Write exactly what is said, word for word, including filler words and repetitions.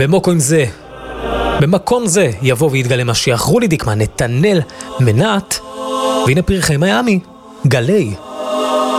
במקום זה, במקום זה יבוא ויתגלה משיח. רולי דיקמן, נתנאל מנת, והנה פרחי מיאמי, גלי.